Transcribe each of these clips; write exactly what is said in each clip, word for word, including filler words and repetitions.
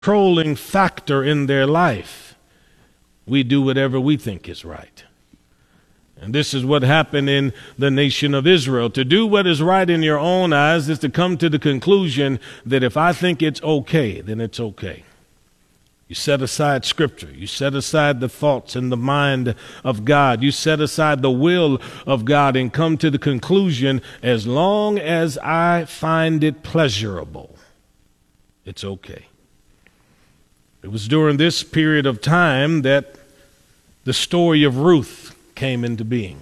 controlling factor in their life, we do whatever we think is right. And this is what happened in the nation of Israel. To do what is right in your own eyes is to come to the conclusion that if I think it's okay, then it's okay. You set aside Scripture. You set aside the thoughts and the mind of God. You set aside the will of God and come to the conclusion, as long as I find it pleasurable, it's okay. It was during this period of time that the story of Ruth came into being.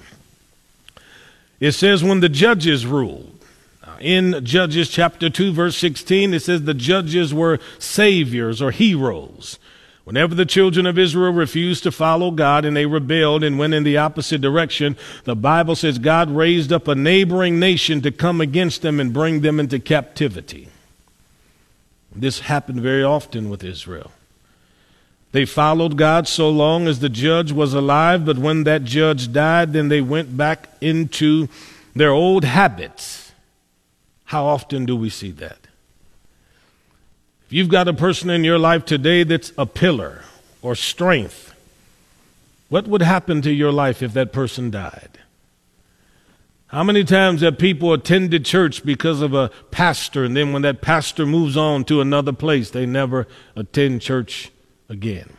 It says when the judges ruled, in Judges chapter two, verse sixteen, it says the judges were saviors or heroes. Whenever the children of Israel refused to follow God and they rebelled and went in the opposite direction, the Bible says God raised up a neighboring nation to come against them and bring them into captivity. This happened very often with Israel. They followed God so long as the judge was alive, but when that judge died, then they went back into their old habits. How often do we see that? If you've got a person in your life today that's a pillar or strength, what would happen to your life if that person died? How many times have people attended church because of a pastor, and then when that pastor moves on to another place, they never attend church again?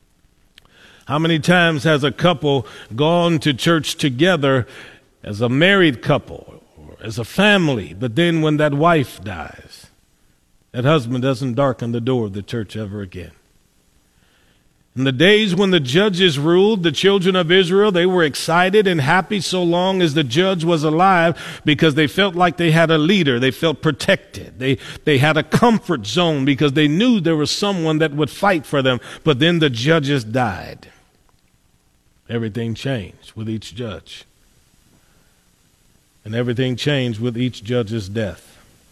How many times has a couple gone to church together as a married couple or as a family, but then when that wife dies, that husband doesn't darken the door of the church ever again? In the days when the judges ruled, the children of Israel, they were excited and happy so long as the judge was alive, because they felt like they had a leader. They felt protected. They, they had a comfort zone because they knew there was someone that would fight for them. But then the judges died. Everything changed with each judge. And everything changed with each judge's death.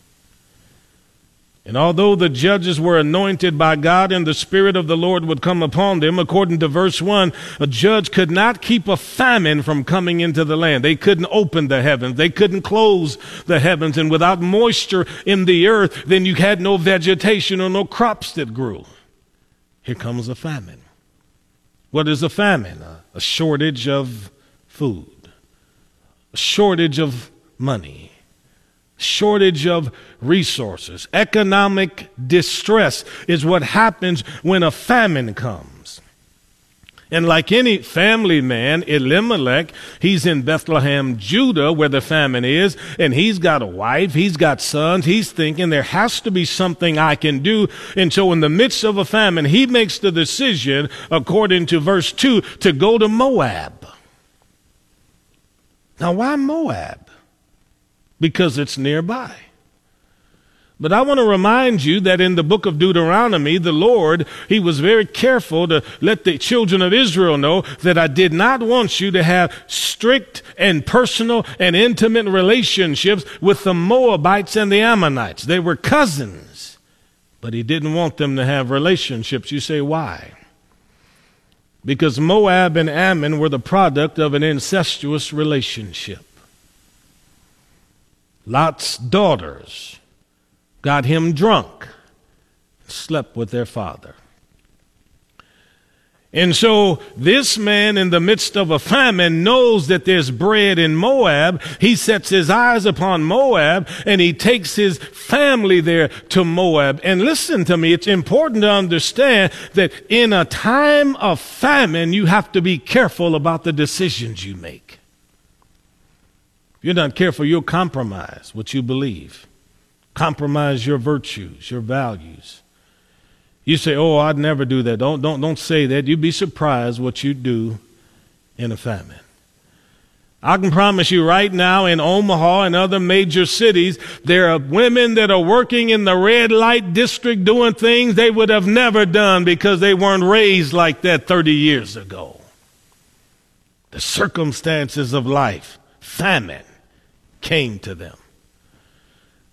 And although the judges were anointed by God and the Spirit of the Lord would come upon them, according to verse one, a judge could not keep a famine from coming into the land. They couldn't open the heavens. They couldn't close the heavens. And without moisture in the earth, then you had no vegetation or no crops that grew. Here comes a famine. What is a famine? A, a shortage of food, a shortage of money, shortage of resources. Economic distress is what happens when a famine comes. And like any family man, Elimelech, he's in Bethlehem, Judah, where the famine is, and he's got a wife, he's got sons, he's thinking there has to be something I can do. And so in the midst of a famine, he makes the decision, according to verse two, to go to Moab. Now, why Moab? Because it's nearby. But I want to remind you that in the book of Deuteronomy, the Lord, he was very careful to let the children of Israel know that I did not want you to have strict and personal and intimate relationships with the Moabites and the Ammonites. They were cousins, but he didn't want them to have relationships. You say, why? Because Moab and Ammon were the product of an incestuous relationship. Lot's daughters got him drunk, slept with their father. And so this man, in the midst of a famine, knows that there's bread in Moab. He sets his eyes upon Moab, and he takes his family there to Moab. And listen to me, it's important to understand that in a time of famine, you have to be careful about the decisions you make. If you're not careful, you'll compromise what you believe. Compromise your virtues, your values. You say, oh, I'd never do that. Don't, don't, don't say that. You'd be surprised what you do in a famine. I can promise you right now in Omaha and other major cities, there are women that are working in the red light district doing things they would have never done because they weren't raised like that thirty years ago. The circumstances of life, famine, came to them.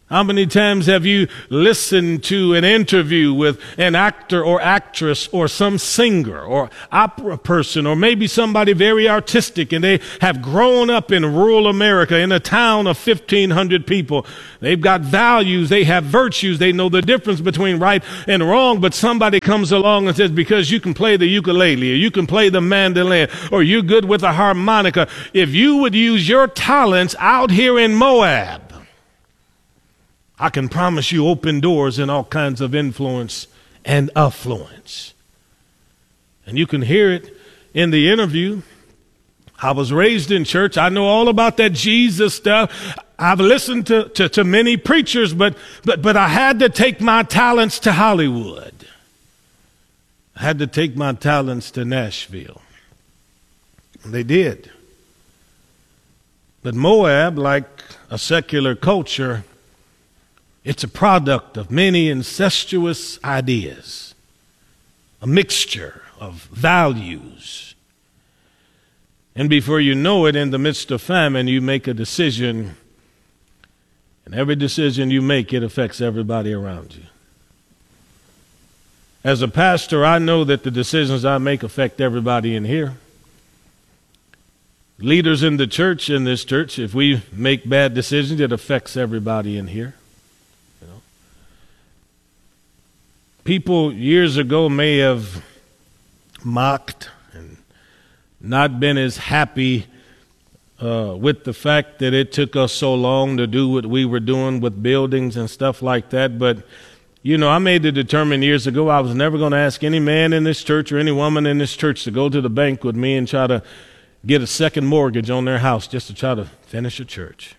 How many times have you listened to an interview with an actor or actress or some singer or opera person or maybe somebody very artistic, and they have grown up in rural America in a town of fifteen hundred people. They've got values, they have virtues, they know the difference between right and wrong, but somebody comes along and says, because you can play the ukulele or you can play the mandolin or you're good with a harmonica, if you would use your talents out here in Moab, I can promise you open doors and all kinds of influence and affluence. And you can hear it in the interview. I was raised in church. I know all about that Jesus stuff. I've listened to, to, to many preachers, but, but, but I had to take my talents to Hollywood. I had to take my talents to Nashville. And they did. But Moab, like a secular culture, it's a product of many incestuous ideas, a mixture of values. And before you know it, in the midst of famine, you make a decision, and every decision you make, it affects everybody around you. As a pastor, I know that the decisions I make affect everybody in here. Leaders in the church, in this church, if we make bad decisions, it affects everybody in here. People years ago may have mocked and not been as happy uh, with the fact that it took us so long to do what we were doing with buildings and stuff like that. But, you know, I made the determination years ago I was never going to ask any man in this church or any woman in this church to go to the bank with me and try to get a second mortgage on their house just to try to finish a church.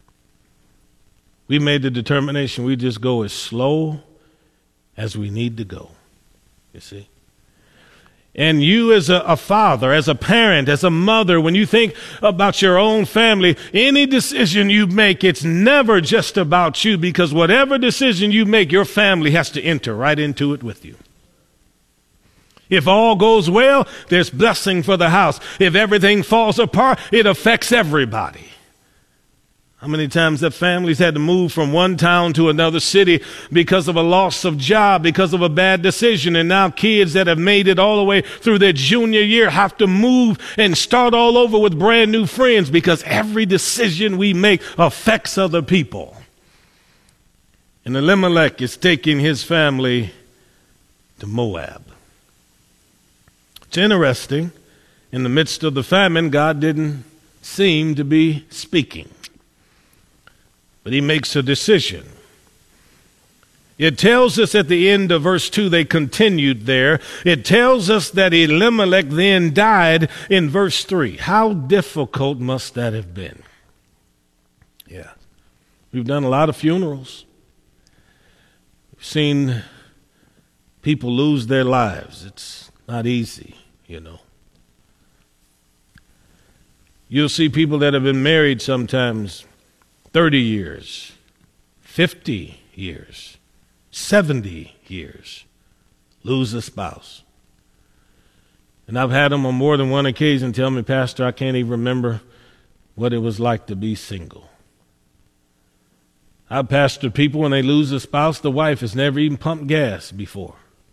We made the determination we just go as slow as we need to go, you see. And you as a, a father, as a parent, as a mother, when you think about your own family, any decision you make, it's never just about you, because whatever decision you make, your family has to enter right into it with you. If all goes well, there's blessing for the house. If everything falls apart, it affects everybody. How many times have families had to move from one town to another city because of a loss of job, because of a bad decision, and now kids that have made it all the way through their junior year have to move and start all over with brand new friends, because every decision we make affects other people. And Elimelech is taking his family to Moab. It's interesting, in the midst of the famine, God didn't seem to be speaking. But he makes a decision. It tells us at the end of verse two, they continued there. It tells us that Elimelech then died in verse three. How difficult must that have been? Yeah. We've done a lot of funerals. We've seen people lose their lives. It's not easy, you know. You'll see people that have been married sometimes thirty years, fifty years, seventy years, lose a spouse. And I've had them on more than one occasion tell me, Pastor, I can't even remember what it was like to be single. I've pastored people, when they lose a spouse, the wife has never even pumped gas before.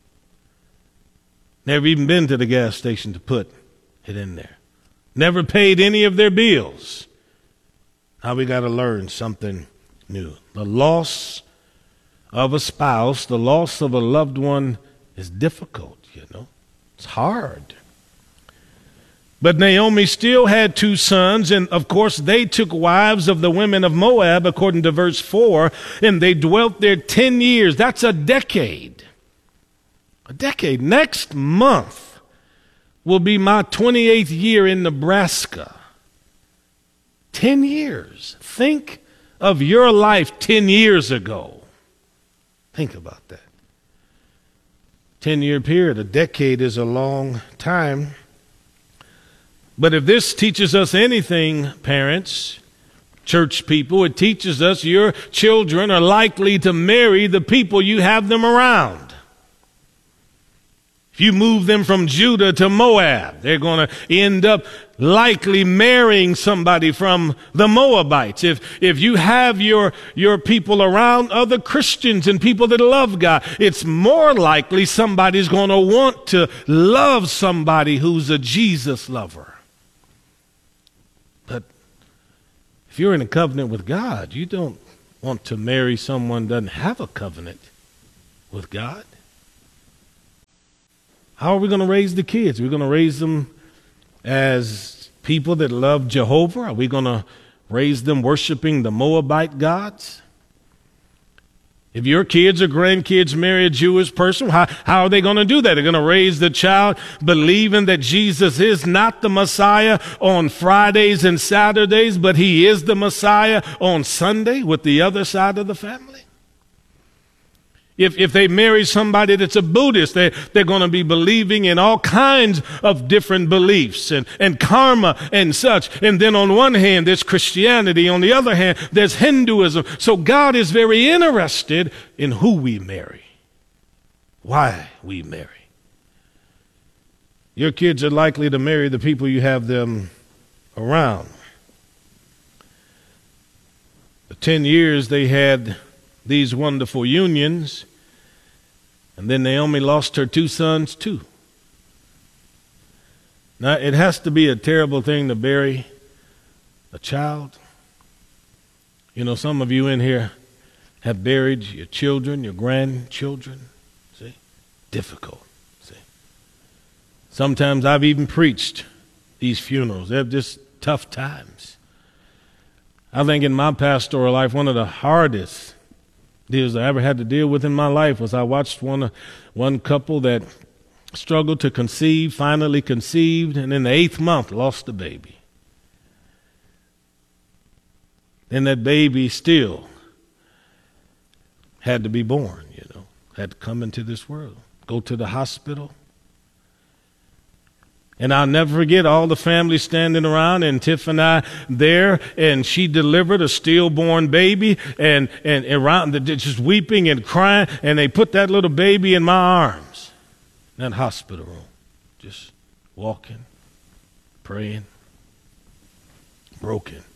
Never even been to the gas station to put it in there. Never paid any of their bills. Now we got to learn something new. The loss of a spouse, the loss of a loved one is difficult, you know. It's hard. But Naomi still had two sons, and of course they took wives of the women of Moab, according to verse four, and they dwelt there ten years. That's a decade. A decade. Next month will be my twenty-eighth year in Nebraska. Ten years. Think of your life ten years ago. Think about that. Ten-year period. A decade is a long time. But if this teaches us anything, parents, church people, it teaches us your children are likely to marry the people you have them around. If you move them from Judah to Moab, they're going to end up likely marrying somebody from the Moabites. If if you have your, your people around other Christians and people that love God, it's more likely somebody's going to want to love somebody who's a Jesus lover. But if you're in a covenant with God, you don't want to marry someone who doesn't have a covenant with God. How are we going to raise the kids? We're going to raise them as people that love Jehovah? Are we going to raise them worshiping the Moabite gods? If your kids or grandkids marry a Jewish person, how, how are they going to do that? They're going to raise the child believing that Jesus is not the Messiah on Fridays and Saturdays, but he is the Messiah on Sunday with the other side of the family? If if they marry somebody that's a Buddhist, they, they're going to be believing in all kinds of different beliefs and, and karma and such. And then on one hand, there's Christianity. On the other hand, there's Hinduism. So God is very interested in who we marry, why we marry. Your kids are likely to marry the people you have them around. For ten years, they had these wonderful unions, and then Naomi lost her two sons too. Now, it has to be a terrible thing to bury a child. You know, some of you in here have buried your children, your grandchildren. See? Difficult. See? Sometimes I've even preached these funerals. They're just tough times. I think in my pastoral life, one of the hardest deals I ever had to deal with in my life was I watched one one couple that struggled to conceive, finally conceived, and in the eighth month lost the baby. And that baby still had to be born, you know, had to come into this world, go to the hospital. And I'll never forget all the family standing around and Tiff and I there, and she delivered a stillborn baby and, and around the, just weeping and crying, and they put that little baby in my arms in that hospital room, just walking, praying, broken.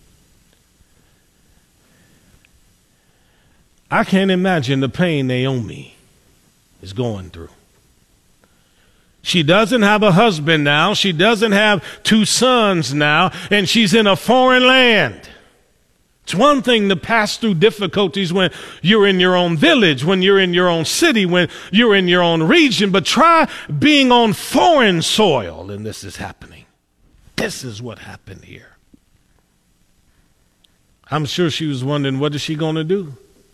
I can't imagine the pain Naomi is going through. She doesn't have a husband now. She doesn't have two sons now, and she's in a foreign land. It's one thing to pass through difficulties when you're in your own village, when you're in your own city, when you're in your own region, but try being on foreign soil, and this is happening. This is what happened here. I'm sure she was wondering, what is she going to do?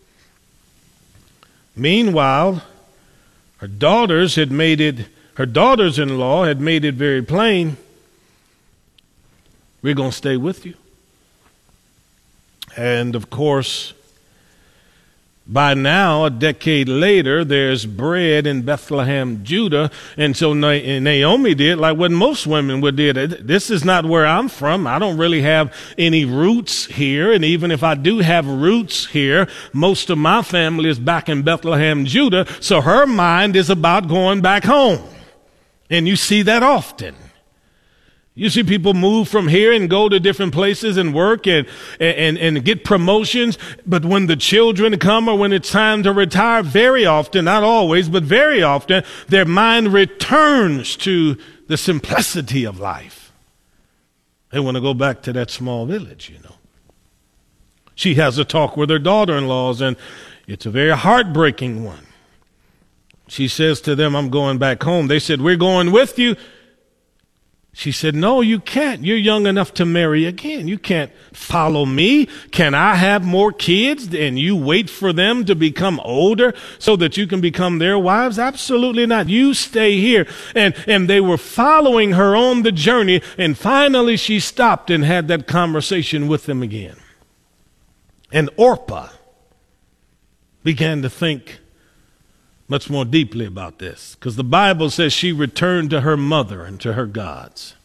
Meanwhile, her daughters had made it Her daughters-in-law had made it very plain, we're going to stay with you. And of course, by now, a decade later, there's bread in Bethlehem, Judah. And so Naomi did like what most women would do. This is not where I'm from. I don't really have any roots here. And even if I do have roots here, most of my family is back in Bethlehem, Judah. So her mind is about going back home. And you see that often. You see people move from here and go to different places and work and, and, and get promotions. But when the children come or when it's time to retire, very often, not always, but very often, their mind returns to the simplicity of life. They want to go back to that small village, you know. She has a talk with her daughter-in-laws, and it's a very heartbreaking one. She says to them, I'm going back home. They said, we're going with you. She said, no, you can't. You're young enough to marry again. You can't follow me. Can I have more kids and you wait for them to become older so that you can become their wives? Absolutely not. You stay here. And, and they were following her on the journey. And finally she stopped and had that conversation with them again. And Orpah began to think much more deeply about this, because the Bible says she returned to her mother and to her gods.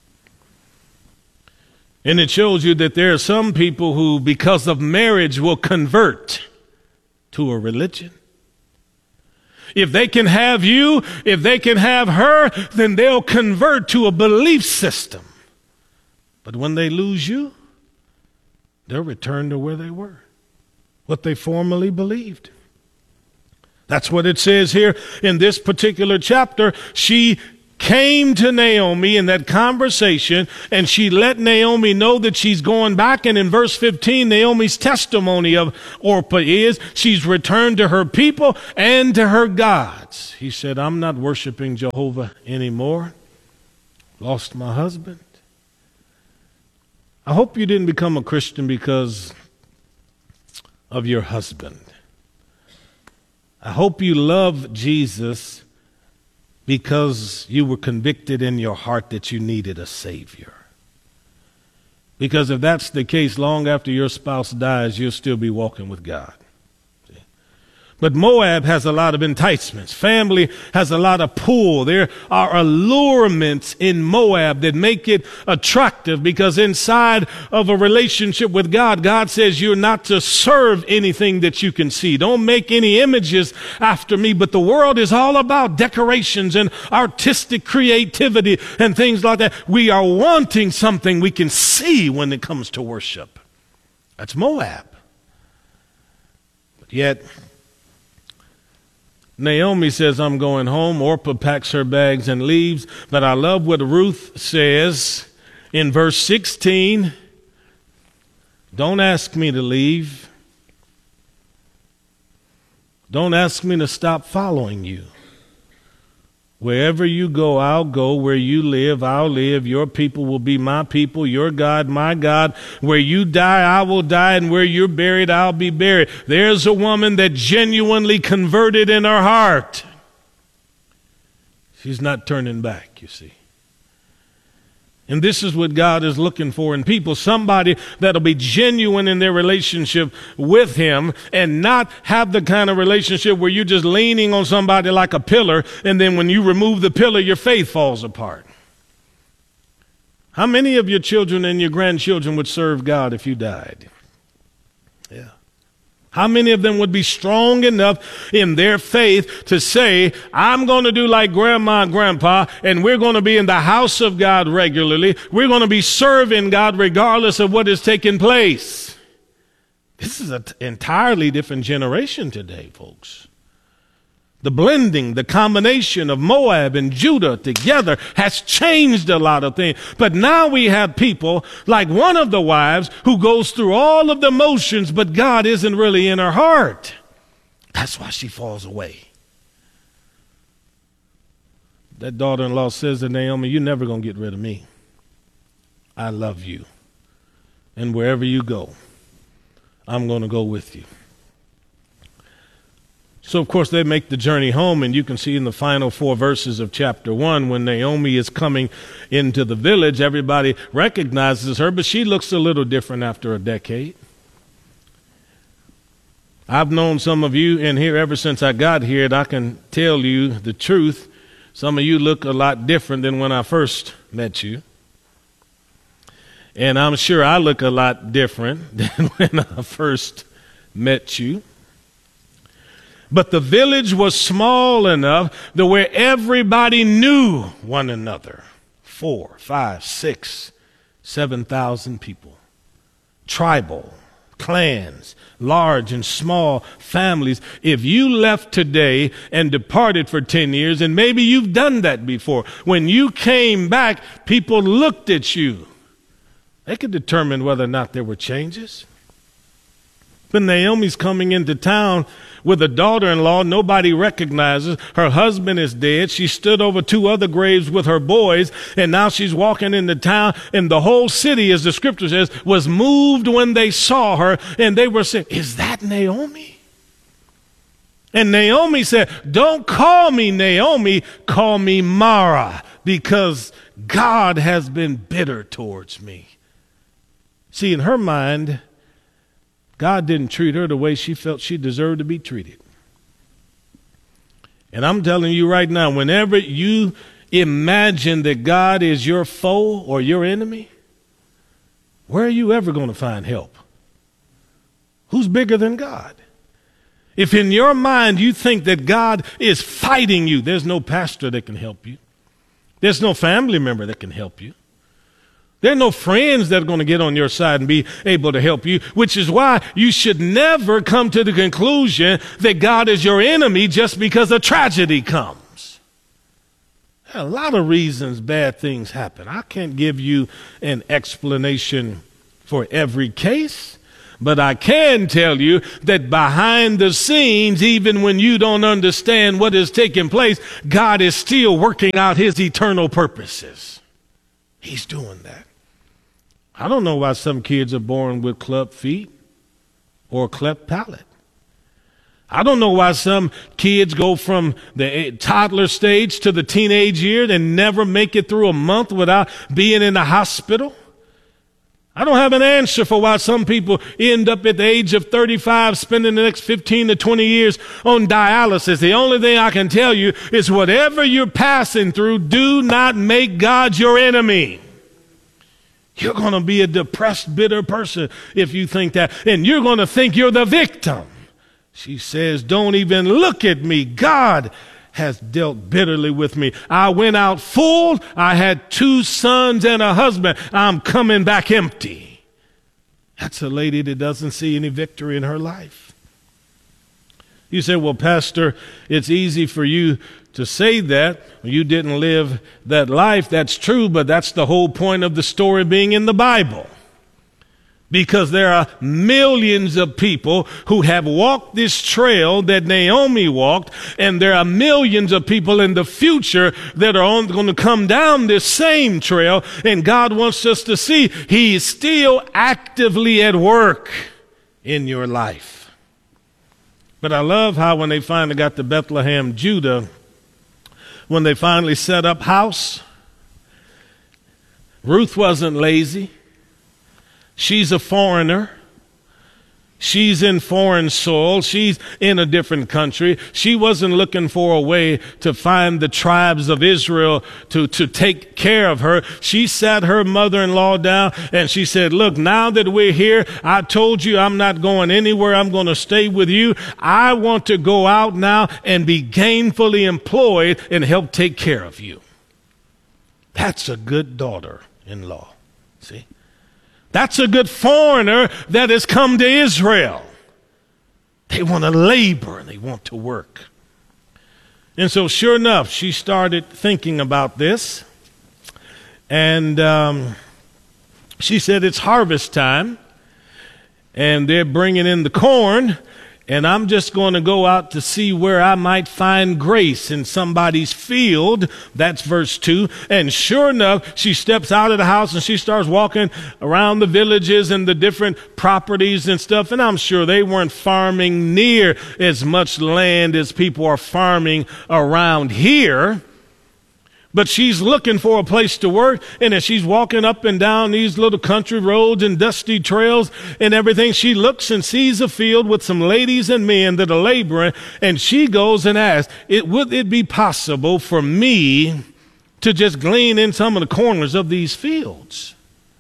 And it shows you that there are some people who, because of marriage, will convert to a religion. If they can have you, if they can have her, then they'll convert to a belief system. But when they lose you, they'll return to where they were, what they formerly believed. That's what it says here in this particular chapter. She came to Naomi in that conversation, and she let Naomi know that she's going back. And in verse fifteen, Naomi's testimony of Orpah is she's returned to her people and to her gods. He said, I'm not worshiping Jehovah anymore. Lost my husband. I hope you didn't become a Christian because of your husband. I hope you love Jesus because you were convicted in your heart that you needed a Savior. Because if that's the case, long after your spouse dies, you'll still be walking with God. See? But Moab has a lot of enticements. Family has a lot of pull. There are allurements in Moab that make it attractive, because inside of a relationship with God, God says you're not to serve anything that you can see. Don't make any images after me. But the world is all about decorations and artistic creativity and things like that. We are wanting something we can see when it comes to worship. That's Moab. But yet, Naomi says, I'm going home. Orpah packs her bags and leaves. But I love what Ruth says in verse sixteen. Don't ask me to leave. Don't ask me to stop following you. Wherever you go, I'll go. Where you live, I'll live. Your people will be my people. Your God, my God. Where you die, I will die. And where you're buried, I'll be buried. There's a woman that genuinely converted in her heart. She's not turning back, you see. And this is what God is looking for in people. Somebody that'll be genuine in their relationship with him, and not have the kind of relationship where you're just leaning on somebody like a pillar, and then when you remove the pillar, your faith falls apart. How many of your children and your grandchildren would serve God if you died? Yeah. How many of them would be strong enough in their faith to say, I'm going to do like grandma and grandpa, and we're going to be in the house of God regularly. We're going to be serving God regardless of what is taking place. This is an entirely different generation today, folks. The blending, the combination of Moab and Judah together has changed a lot of things. But now we have people like one of the wives who goes through all of the motions, but God isn't really in her heart. That's why she falls away. That daughter-in-law says to Naomi, you're never going to get rid of me. I love you. And wherever you go, I'm going to go with you. So, of course, they make the journey home, and you can see in the final four verses of chapter one, when Naomi is coming into the village, everybody recognizes her, but she looks a little different after a decade. I've known some of you in here ever since I got here, and I can tell you the truth. Some of you look a lot different than when I first met you. And I'm sure I look a lot different than when I first met you. But the village was small enough that where everybody knew one another. Four, five, six, seven thousand people. Tribal, clans, large and small families. If you left today and departed for ten years, and maybe you've done that before, when you came back, people looked at you. They could determine whether or not there were changes. But Naomi's coming into town with a daughter-in-law nobody recognizes. Her husband is dead. She stood over two other graves with her boys, and now she's walking into town, and the whole city, as the scripture says, was moved when they saw her, and they were saying, is that Naomi? And Naomi said, don't call me Naomi, call me Mara, because God has been bitter towards me. See, in her mind, God didn't treat her the way she felt she deserved to be treated. And I'm telling you right now, whenever you imagine that God is your foe or your enemy, where are you ever going to find help? Who's bigger than God? If in your mind you think that God is fighting you, there's no pastor that can help you. There's no family member that can help you. There are no friends that are going to get on your side and be able to help you, which is why you should never come to the conclusion that God is your enemy just because a tragedy comes. There are a lot of reasons bad things happen. I can't give you an explanation for every case, but I can tell you that behind the scenes, even when you don't understand what is taking place, God is still working out his eternal purposes. He's doing that. I don't know why some kids are born with club feet or cleft palate. I don't know why some kids go from the toddler stage to the teenage years and never make it through a month without being in the hospital. I don't have an answer for why some people end up at the age of thirty-five spending the next fifteen to twenty years on dialysis. The only thing I can tell you is whatever you're passing through, do not make God your enemy. You're going to be a depressed, bitter person if you think that, and you're going to think you're the victim. She says, don't even look at me. God has dealt bitterly with me. I went out full. I had two sons and a husband. I'm coming back empty. That's a lady that doesn't see any victory in her life. You say, well, Pastor, it's easy for you to say that. You didn't live that life. That's true, but that's the whole point of the story being in the Bible. Because there are millions of people who have walked this trail that Naomi walked, and there are millions of people in the future that are on, going to come down this same trail, and God wants us to see He is still actively at work in your life. But I love how when they finally got to Bethlehem, Judah, when they finally set up house, Ruth wasn't lazy. She's a foreigner. She's in foreign soil. She's in a different country. She wasn't looking for a way to find the tribes of Israel to, to take care of her. She sat her mother-in-law down and she said, look, now that we're here, I told you I'm not going anywhere. I'm going to stay with you. I want to go out now and be gainfully employed and help take care of you. That's a good daughter-in-law. See? That's a good foreigner that has come to Israel. They want to labor and they want to work. And so sure enough, she started thinking about this. And um, she said, it's harvest time. And they're bringing in the corn. And I'm just going to go out to see where I might find grace in somebody's field. That's verse two. And sure enough, she steps out of the house and she starts walking around the villages and the different properties and stuff. And I'm sure they weren't farming near as much land as people are farming around here. But she's looking for a place to work, and as she's walking up and down these little country roads and dusty trails and everything, she looks and sees a field with some ladies and men that are laboring, and she goes and asks, it, would it be possible for me to just glean in some of the corners of these fields?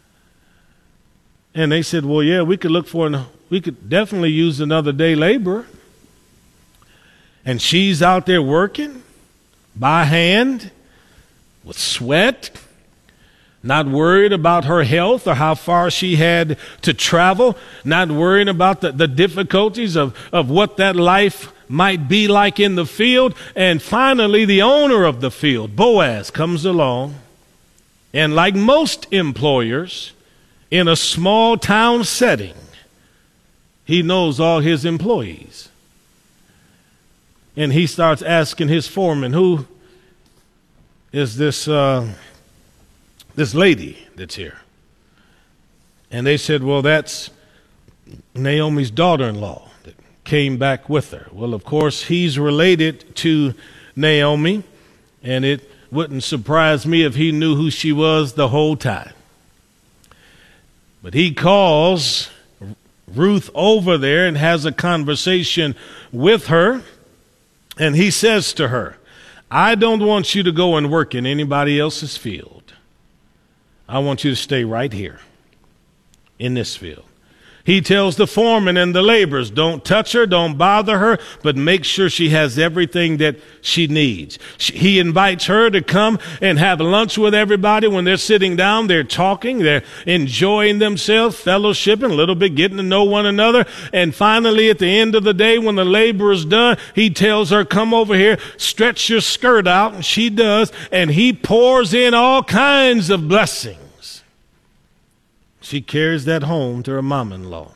And they said, well, yeah, we could look for, an, we could definitely use another day laborer. And she's out there working by hand, with sweat, not worried about her health or how far she had to travel, not worrying about the, the difficulties of, of what that life might be like in the field. And finally, the owner of the field, Boaz, comes along. And like most employers in a small town setting, he knows all his employees. And he starts asking his foreman, who is this uh, this lady that's here? And they said, well, that's Naomi's daughter-in-law that came back with her. Well, of course, he's related to Naomi, and it wouldn't surprise me if he knew who she was the whole time. But he calls Ruth over there and has a conversation with her, and he says to her, I don't want you to go and work in anybody else's field. I want you to stay right here in this field. He tells the foreman and the laborers, don't touch her, don't bother her, but make sure she has everything that she needs. She, he invites her to come and have lunch with everybody. When they're sitting down, they're talking, they're enjoying themselves, fellowshipping, a little bit, getting to know one another. And finally, at the end of the day, when the laborer's done, he tells her, come over here, stretch your skirt out, and she does, and he pours in all kinds of blessings. She carries that home to her mom-in-law.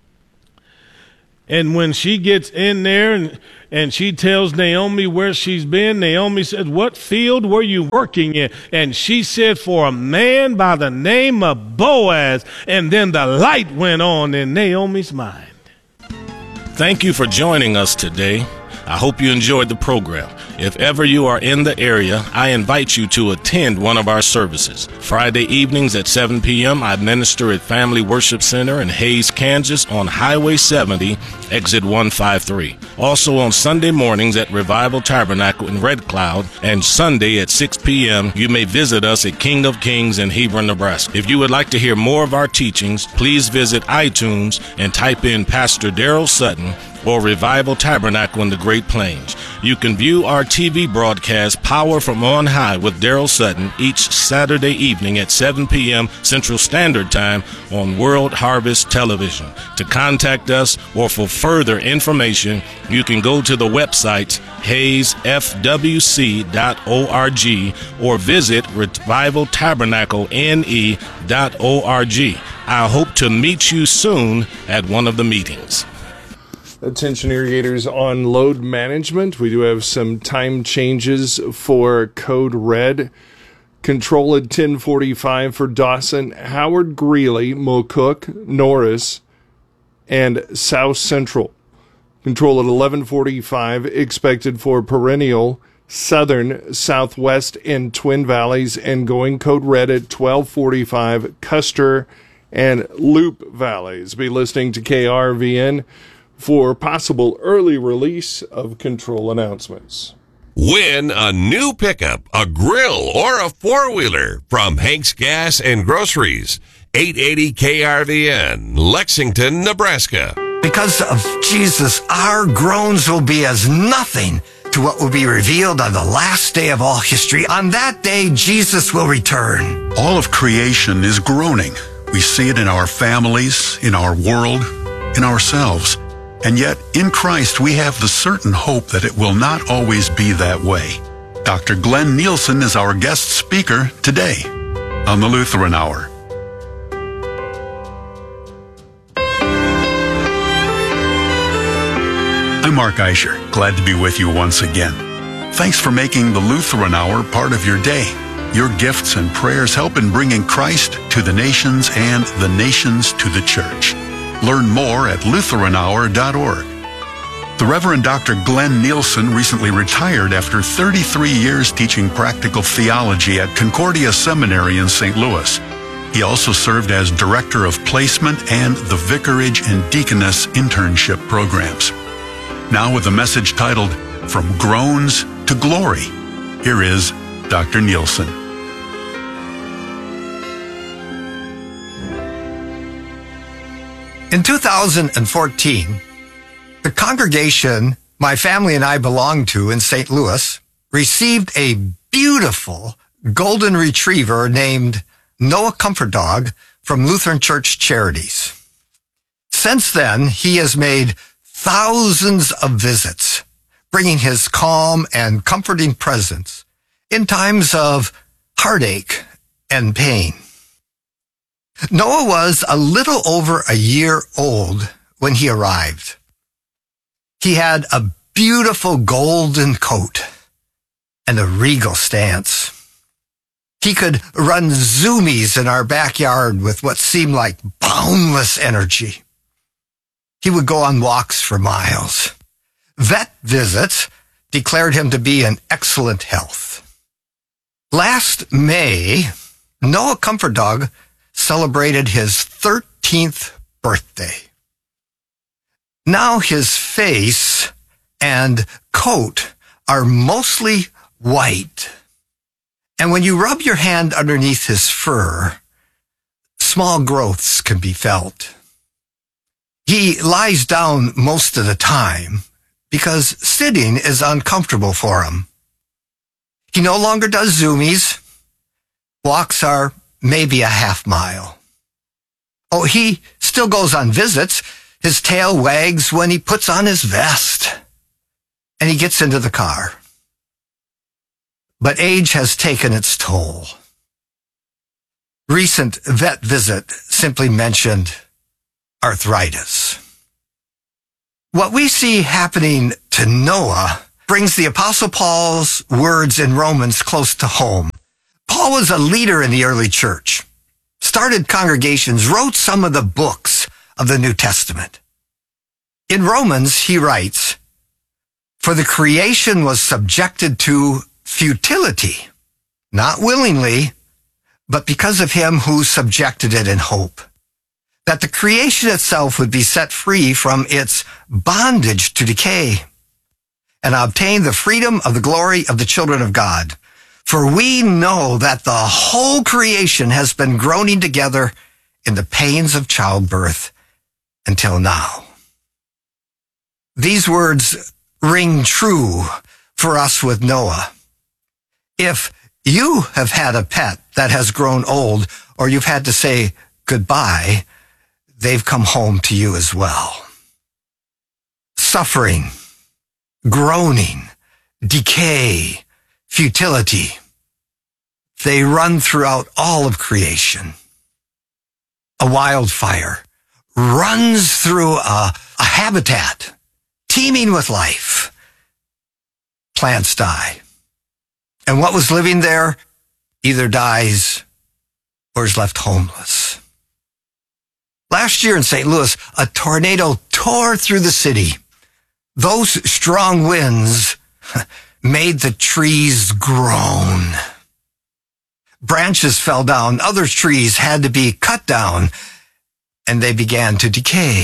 And when she gets in there and, and she tells Naomi where she's been, Naomi said, what field were you working in? And she said, for a man by the name of Boaz. And then the light went on in Naomi's mind. Thank you for joining us today. I hope you enjoyed the program. If ever you are in the area, I invite you to attend one of our services. Friday evenings at seven p.m., I minister at Family Worship Center in Hays, Kansas on Highway seventy, exit one fifty-three. Also on Sunday mornings at Revival Tabernacle in Red Cloud, and Sunday at six p.m., you may visit us at King of Kings in Hebron, Nebraska. If you would like to hear more of our teachings, please visit iTunes and type in Pastor Daryl Sutton or Revival Tabernacle in the Great Plains. You can view our T V broadcast Power from On High with Daryl Sutton each Saturday evening at seven p.m. Central Standard Time on World Harvest Television. To contact us or for further information, you can go to the websites hays f w c dot org or visit revival tabernacle n e dot org. I hope to meet you soon at one of the meetings. Attention irrigators on load management. We do have some time changes for Code Red. Control at ten forty-five for Dawson, Howard, Greeley, McCook, Norris, and South Central. Control at eleven forty-five expected for Perennial, Southern, Southwest, and Twin Valleys, and going Code Red at twelve forty-five, Custer and Loop Valleys. Be listening to K R V N for possible early release of control announcements. Win a new pickup, a grill, or a four-wheeler from Hank's Gas and Groceries. eight eighty K R V N, Lexington, Nebraska. Because of Jesus, our groans will be as nothing to what will be revealed on the last day of all history. On that day, Jesus will return. All of creation is groaning. We see it in our families, in our world, in ourselves. And yet, in Christ, we have the certain hope that it will not always be that way. Doctor Glenn Nielsen is our guest speaker today on the Lutheran Hour. I'm Mark Eicher, glad to be with you once again. Thanks for making the Lutheran Hour part of your day. Your gifts and prayers help in bringing Christ to the nations and the nations to the church. Learn more at lutheran hour dot org. The Reverend Doctor Glenn Nielsen recently retired after thirty-three years teaching practical theology at Concordia Seminary in Saint Louis. He also served as Director of Placement and the Vicarage and Deaconess Internship Programs. Now with a message titled, From Groans to Glory, here is Doctor Nielsen. In two thousand fourteen, the congregation my family and I belonged to in Saint Louis received a beautiful golden retriever named Noah Comfort Dog from Lutheran Church Charities. Since then, he has made thousands of visits, bringing his calm and comforting presence in times of heartache and pain. Noah was a little over a year old when he arrived. He had a beautiful golden coat and a regal stance. He could run zoomies in our backyard with what seemed like boundless energy. He would go on walks for miles. Vet visits declared him to be in excellent health. Last May, Noah Comfort Dog celebrated his thirteenth birthday. Now his face and coat are mostly white. And when you rub your hand underneath his fur, small growths can be felt. He lies down most of the time because sitting is uncomfortable for him. He no longer does zoomies. Walks are maybe a half mile. Oh, he still goes on visits. His tail wags when he puts on his vest and he gets into the car. But age has taken its toll. Recent vet visit simply mentioned arthritis. What we see happening to Noah brings the Apostle Paul's words in Romans close to home. Paul was a leader in the early church, started congregations, wrote some of the books of the New Testament. In Romans, he writes, "For the creation was subjected to futility, not willingly, but because of him who subjected it in hope, that the creation itself would be set free from its bondage to decay and obtain the freedom of the glory of the children of God. For we know that the whole creation has been groaning together in the pains of childbirth until now." These words ring true for us with Noah. If you have had a pet that has grown old, or you've had to say goodbye, they've come home to you as well. Suffering, groaning, decay, futility, they run throughout all of creation. A wildfire runs through a, a habitat teeming with life. Plants die. And what was living there either dies or is left homeless. Last year in Saint Louis, a tornado tore through the city. Those strong winds made the trees groan. Branches fell down. Other trees had to be cut down, and they began to decay.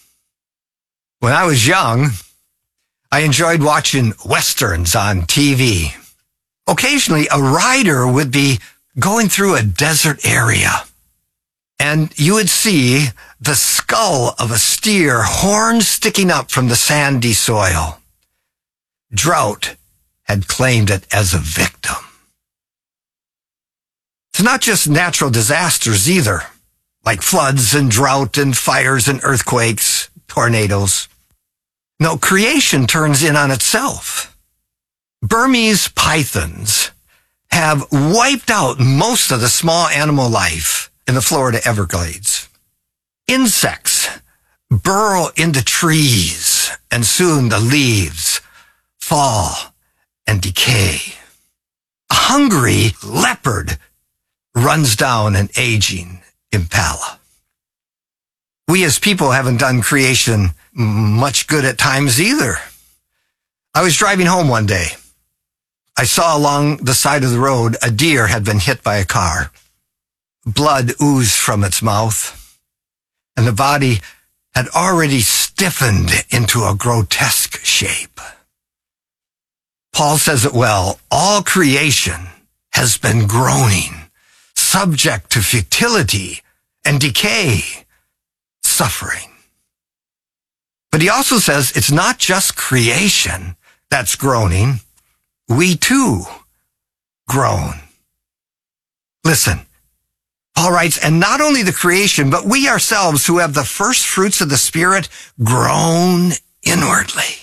When I was young, I enjoyed watching westerns on T V. Occasionally, a rider would be going through a desert area, and you would see the skull of a steer, horns sticking up from the sandy soil. Drought had claimed it as a victim. It's not just natural disasters either, like floods and drought and fires and earthquakes, tornadoes. No, creation turns in on itself. Burmese pythons have wiped out most of the small animal life in the Florida Everglades. Insects burrow into trees, and soon the leaves fall and decay. A hungry leopard runs down an aging impala. We as people haven't done creation much good at times either. I was driving home one day. I saw along the side of the road a deer had been hit by a car. Blood oozed from its mouth, and the body had already stiffened into a grotesque shape. Paul says it well, all creation has been groaning, subject to futility and decay, suffering. But he also says it's not just creation that's groaning. We too groan. Listen, Paul writes, and not only the creation, but we ourselves who have the first fruits of the Spirit groan inwardly.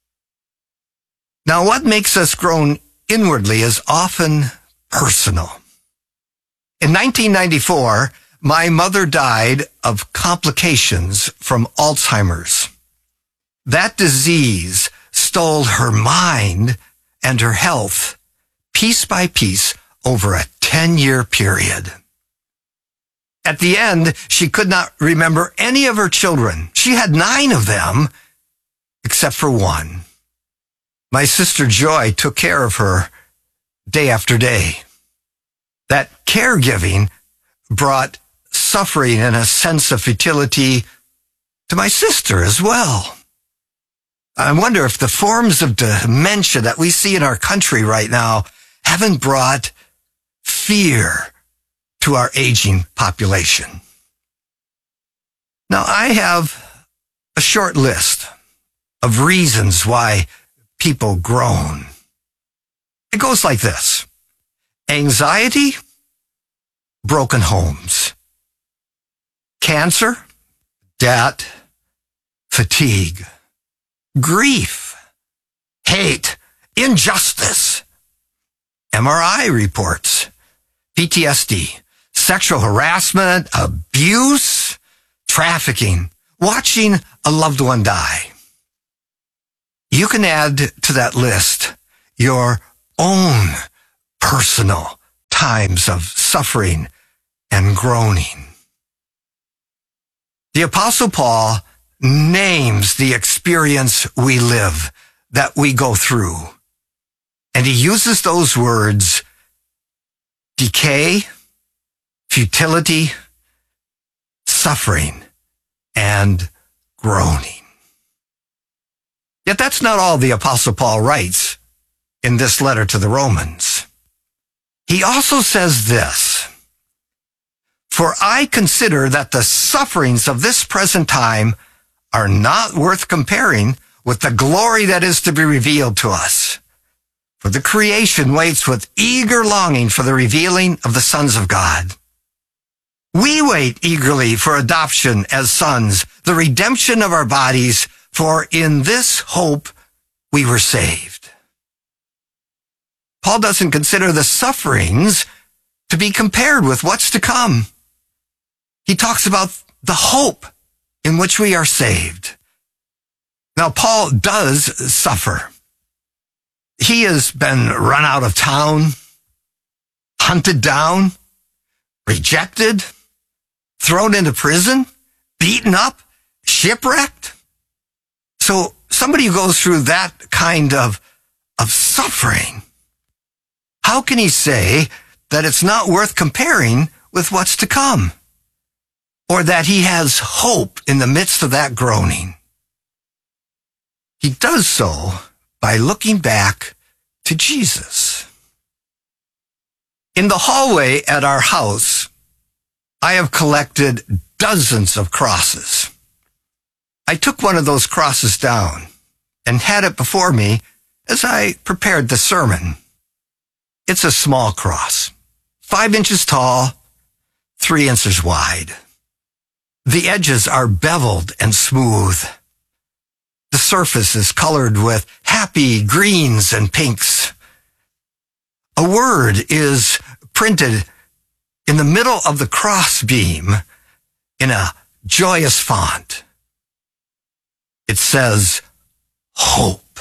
Now, what makes us groan inwardly is often personal. In nineteen ninety-four, my mother died of complications from Alzheimer's. That disease stole her mind and her health piece by piece over a ten-year period. At the end, she could not remember any of her children. She had nine of them, except for one. My sister Joy took care of her day after day. That caregiving brought suffering and a sense of futility to my sister as well. I wonder if the forms of dementia that we see in our country right now haven't brought fear to our aging population. Now, I have a short list of reasons why people groan. It goes like this: anxiety, broken homes; cancer, debt, fatigue; grief, hate, injustice; M R I reports, P T S D, sexual harassment, abuse, trafficking, watching a loved one die. You can add to that list your own personal times of suffering and groaning. The Apostle Paul names the experience we live, that we go through, and he uses those words: decay, futility, suffering, and groaning. Yet that's not all the Apostle Paul writes in this letter to the Romans. He also says this: "For I consider that the sufferings of this present time are not worth comparing with the glory that is to be revealed to us. For the creation waits with eager longing for the revealing of the sons of God. We wait eagerly for adoption as sons, the redemption of our bodies, for in this hope we were saved." Paul doesn't consider the sufferings to be compared with what's to come. He talks about the hope in which we are saved. Now, Paul does suffer. He has been run out of town, hunted down, rejected, thrown into prison, beaten up, shipwrecked. So somebody who goes through that kind of, of suffering, how can he say that it's not worth comparing with what's to come? Or that he has hope in the midst of that groaning? He does so by looking back to Jesus. In the hallway at our house, I have collected dozens of crosses. I took one of those crosses down and had it before me as I prepared the sermon. It's a small cross, five inches tall, three inches wide. The edges are beveled and smooth. The surface is colored with happy greens and pinks. A word is printed in the middle of the cross beam in a joyous font. It says, hope.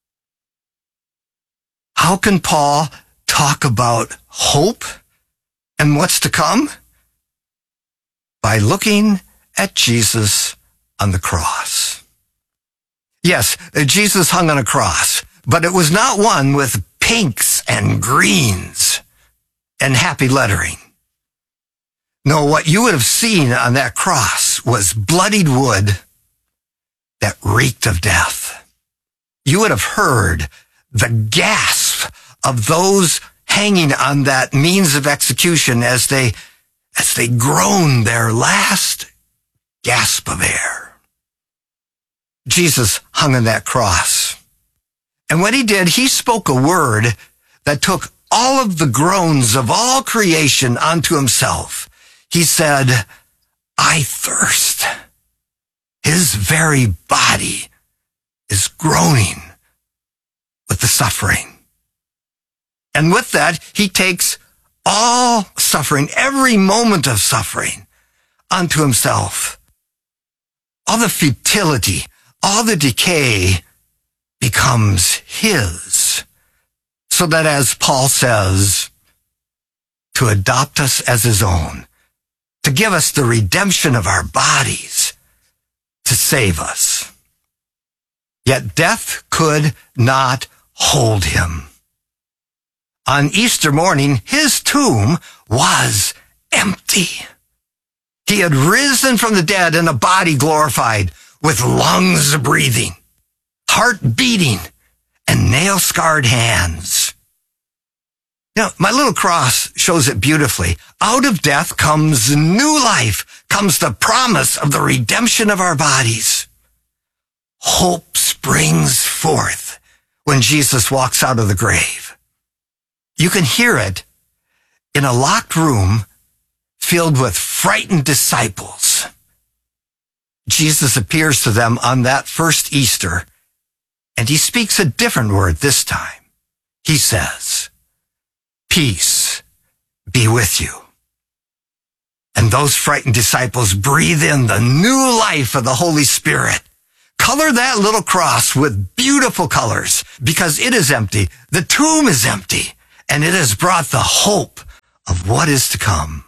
How can Paul talk about hope and what's to come? By looking at Jesus on the cross. Yes, Jesus hung on a cross, but it was not one with pinks and greens and happy lettering. No, what you would have seen on that cross was bloodied wood that reeked of death. You would have heard the gasp of those hanging on that means of execution as they, as they groaned their last gasp of air. Jesus hung on that cross. And when he did, he spoke a word that took all of the groans of all creation onto himself. He said, I thirst. His very body is groaning with the suffering. And with that, he takes all suffering, every moment of suffering, onto himself. All the futility, all the decay becomes his. So that, as Paul says, to adopt us as his own, to give us the redemption of our bodies, to save us. Yet death could not hold him. On Easter morning, his tomb was empty. He had risen from the dead in a body glorified, with lungs breathing, heart beating, and nail-scarred hands. You know, my little cross shows it beautifully. Out of death comes new life, comes the promise of the redemption of our bodies. hope springs forth when Jesus walks out of the grave. You can hear it in a locked room filled with frightened disciples. Jesus appears to them on that first Easter, and he speaks a different word this time. He says, "Peace be with you." And those frightened disciples breathe in the new life of the Holy Spirit. Color that little cross with beautiful colors, because it is empty. The tomb is empty, and it has brought the hope of what is to come.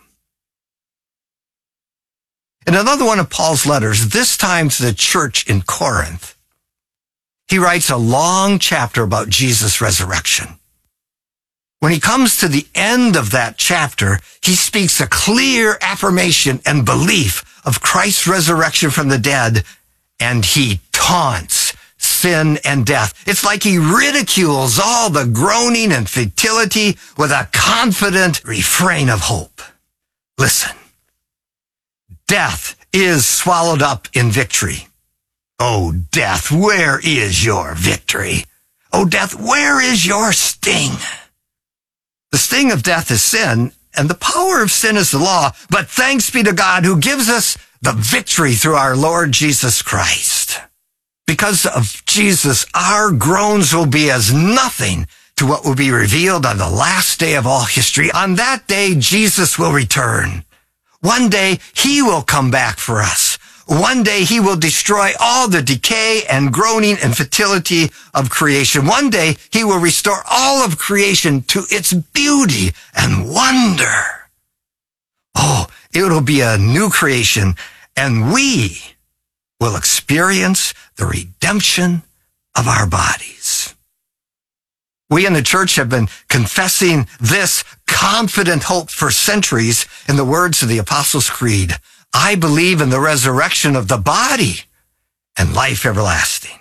In another one of Paul's letters, this time to the church in Corinth, he writes a long chapter about Jesus' resurrection. When he comes to the end of that chapter, he speaks a clear affirmation and belief of Christ's resurrection from the dead, and he taunts sin and death. It's like he ridicules all the groaning and futility with a confident refrain of hope. Listen. Death is swallowed up in victory. Oh, death, where is your victory? Oh, death, where is your sting? The sting of death is sin, and the power of sin is the law. But thanks be to God who gives us the victory through our Lord Jesus Christ. Because of Jesus, our groans will be as nothing to what will be revealed on the last day of all history. On that day, Jesus will return. One day, he will come back for us. One day, he will destroy all the decay and groaning and futility of creation. One day, he will restore all of creation to its beauty and wonder. Oh, it will be a new creation, and we will experience the redemption of our bodies. We in the church have been confessing this confident hope for centuries in the words of the Apostles' Creed. I believe in the resurrection of the body and life everlasting.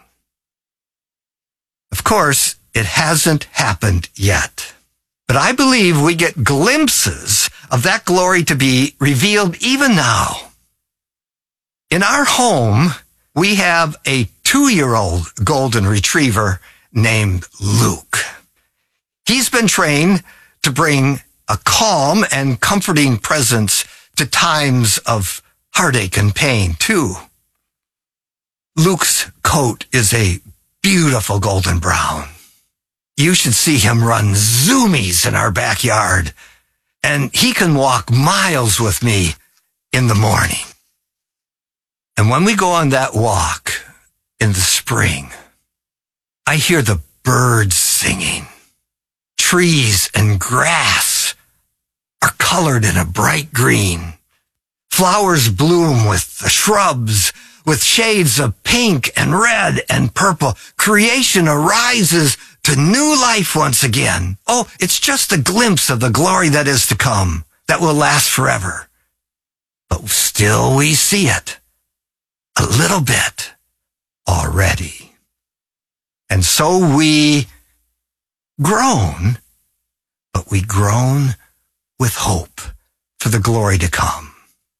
Of course, it hasn't happened yet, but I believe we get glimpses of that glory to be revealed even now. In our home, we have a two-year-old golden retriever named Luke. He's been trained to bring a calm and comforting presence to times of heartache and pain, too. Luke's coat is a beautiful golden brown. You should see him run zoomies in our backyard, and he can walk miles with me in the morning. And when we go on that walk in the spring, I hear the birds singing. Trees and grass are colored in a bright green. Flowers bloom with the shrubs, with shades of pink and red and purple. Creation arises to new life once again. Oh, it's just a glimpse of the glory that is to come, that will last forever. But still we see it a little bit already. And so we groan, but we groan with hope for the glory to come.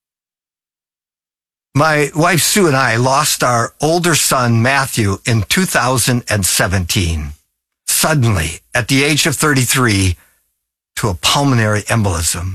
My wife Sue and I lost our older son Matthew in two thousand seventeen, suddenly at the age of thirty-three, to a pulmonary embolism.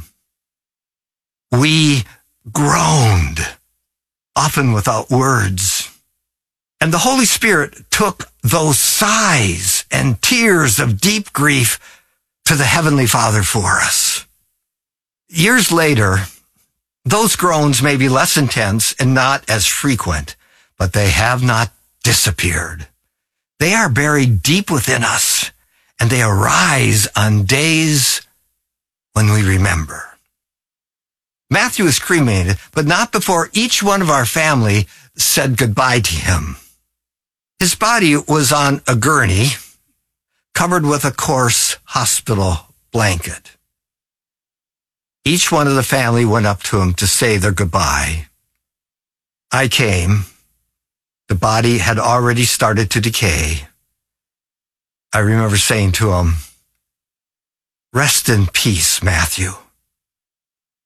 We groaned, often without words. And the Holy Spirit took those sighs and tears of deep grief to the Heavenly Father for us. Years later, those groans may be less intense and not as frequent, but they have not disappeared. They are buried deep within us, and they arise on days when we remember. Matthew is cremated, but not before each one of our family said goodbye to him. His body was on a gurney, covered with a coarse hospital blanket. Each one of the family went up to him to say their goodbye. I came. The body had already started to decay. I remember saying to him, "Rest in peace, Matthew."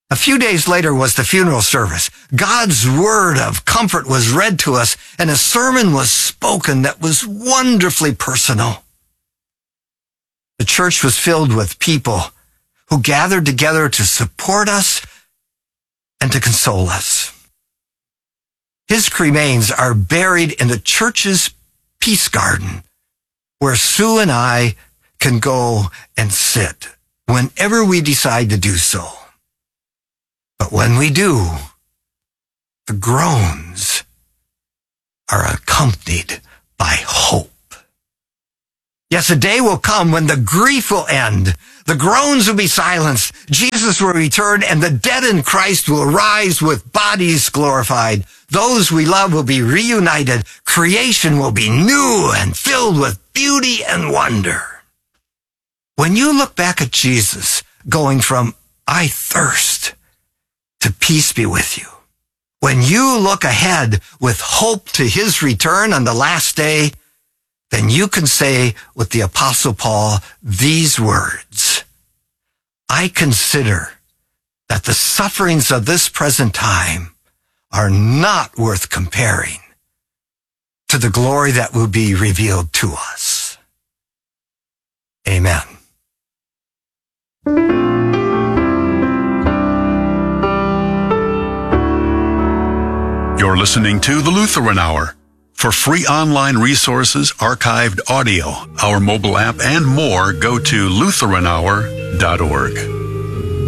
A few days later was the funeral service. God's word of comfort was read to us, and a sermon was spoken that was wonderfully personal. The church was filled with people who gathered together to support us and to console us. His remains are buried in the church's peace garden, where Sue and I can go and sit whenever we decide to do so. But when we do, the groans are accompanied by hope. Yes, a day will come when the grief will end. The groans will be silenced. Jesus will return, and the dead in Christ will rise with bodies glorified. Those we love will be reunited. Creation will be new and filled with beauty and wonder. When you look back at Jesus going from "I thirst" to "peace be with you," when you look ahead with hope to his return on the last day, then you can say with the Apostle Paul these words: I consider that the sufferings of this present time are not worth comparing to the glory that will be revealed to us. Amen. You're listening to the Lutheran Hour. For free online resources, archived audio, our mobile app, and more, go to Lutheran Hour dot org.